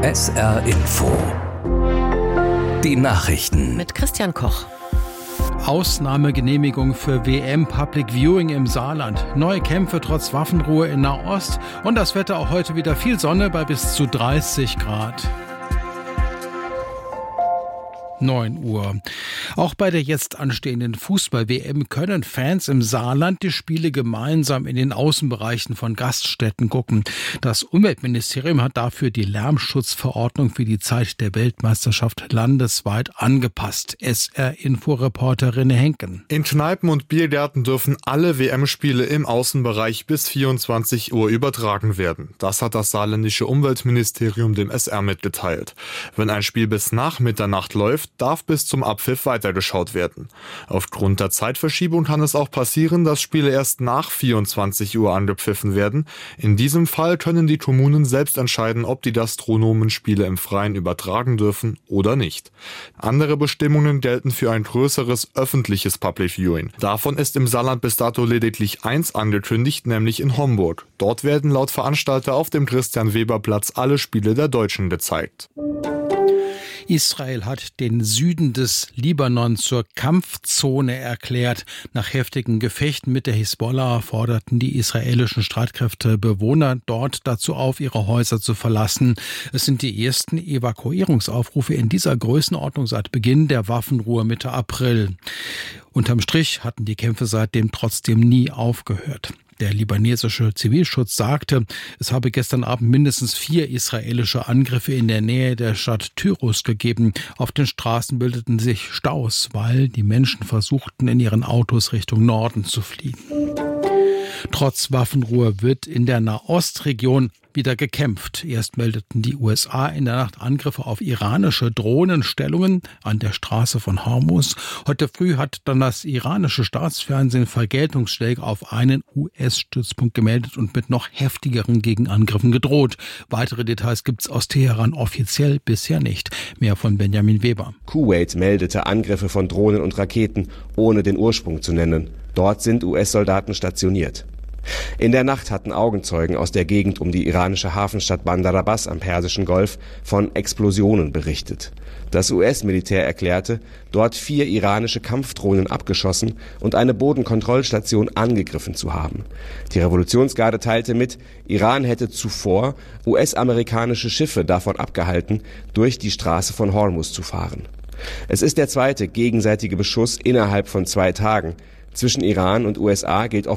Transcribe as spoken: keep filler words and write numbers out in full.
S R Info. Die Nachrichten mit Christian Koch. Ausnahmegenehmigung für W M Public Viewing im Saarland. Neue Kämpfe trotz Waffenruhe in Nahost. Und das Wetter auch heute wieder viel Sonne bei bis zu dreißig Grad. neun Uhr. Auch bei der jetzt anstehenden Fußball-W M können Fans im Saarland die Spiele gemeinsam in den Außenbereichen von Gaststätten gucken. Das Umweltministerium hat dafür die Lärmschutzverordnung für die Zeit der Weltmeisterschaft landesweit angepasst. S R-Info-Reporter René Henken. In Kneipen und Biergärten dürfen alle W M-Spiele im Außenbereich bis vierundzwanzig Uhr übertragen werden. Das hat das saarländische Umweltministerium dem S R mitgeteilt. Wenn ein Spiel bis nach Mitternacht läuft, darf bis zum Abpfiff weitergeschaut werden. Aufgrund der Zeitverschiebung kann es auch passieren, dass Spiele erst nach vierundzwanzig Uhr angepfiffen werden. In diesem Fall können die Kommunen selbst entscheiden, ob die Gastronomen Spiele im Freien übertragen dürfen oder nicht. Andere Bestimmungen gelten für ein größeres öffentliches Public Viewing. Davon ist im Saarland bis dato lediglich eins angekündigt, nämlich in Homburg. Dort werden laut Veranstalter auf dem Christian-Weber-Platz alle Spiele der Deutschen gezeigt. Israel hat den Süden des Libanon zur Kampfzone erklärt. Nach heftigen Gefechten mit der Hisbollah forderten die israelischen Streitkräfte Bewohner dort dazu auf, ihre Häuser zu verlassen. Es sind die ersten Evakuierungsaufrufe in dieser Größenordnung seit Beginn der Waffenruhe Mitte April. Unterm Strich hatten die Kämpfe seitdem trotzdem nie aufgehört. Der libanesische Zivilschutz sagte, es habe gestern Abend mindestens vier israelische Angriffe in der Nähe der Stadt Tyros gegeben. Auf den Straßen bildeten sich Staus, weil die Menschen versuchten, in ihren Autos Richtung Norden zu fliehen. Trotz Waffenruhe wird in der Nahostregion wieder gekämpft. Erst meldeten die U S A in der Nacht Angriffe auf iranische Drohnenstellungen an der Straße von Hormuz. Heute früh hat dann das iranische Staatsfernsehen Vergeltungsschläge auf einen U S-Stützpunkt gemeldet und mit noch heftigeren Gegenangriffen gedroht. Weitere Details gibt's aus Teheran offiziell bisher nicht. Mehr von Benjamin Weber. Kuwait meldete Angriffe von Drohnen und Raketen, ohne den Ursprung zu nennen. Dort sind U S-Soldaten stationiert. In der Nacht hatten Augenzeugen aus der Gegend um die iranische Hafenstadt Bandar Abbas am Persischen Golf von Explosionen berichtet. Das U S-Militär erklärte, dort vier iranische Kampfdrohnen abgeschossen und eine Bodenkontrollstation angegriffen zu haben. Die Revolutionsgarde teilte mit, Iran hätte zuvor U S-amerikanische Schiffe davon abgehalten, durch die Straße von Hormuz zu fahren. Es ist der zweite gegenseitige Beschuss innerhalb von zwei Tagen. Zwischen Iran und U S A gilt